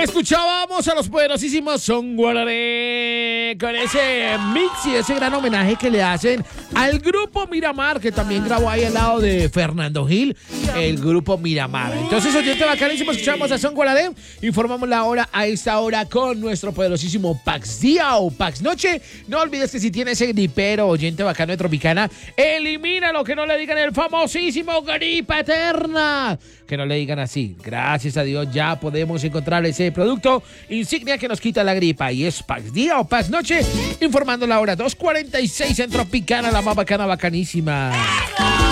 Escuchábamos a los poderosísimos Son Guararé con ese mix y ese gran homenaje que le hacen al grupo Miramar, que también grabó ahí al lado de Fernando Gil, el grupo Miramar. Entonces, oyente bacanísimo, escuchamos a Son Guararé, informamos la hora a esta hora con nuestro poderosísimo Pax Día o Pax Noche. No olvides que si tienes ese gripero, oyente bacano de Tropicana, elimina lo que no le digan el famosísimo gripa eterna. Que no le digan así. Gracias a Dios ya podemos encontrar ese producto insignia que nos quita la gripa. Y es Pax Día o Pax Noche, informando la hora 2:46 en Tropicana, la más bacana, bacanísima.